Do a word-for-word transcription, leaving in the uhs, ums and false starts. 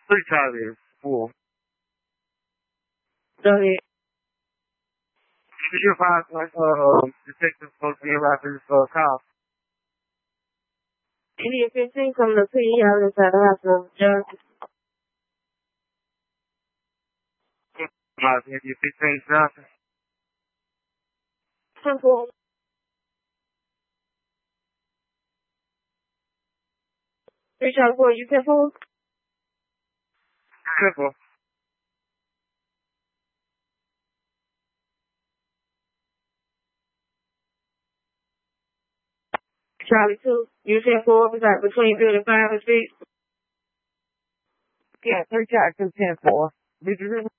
Three Charlie four. Go ahead. Did you find like uh detective supposed to be around this uh call? Idiot fifteen coming to see you out inside the hospital. Johnson. My India fifteen Johnson. Simple. Three Charlie four, you ten four? Simple. Charlie two, you ten four, was that between building five and six? Yeah, three Charlie two ten four. Did you hear me?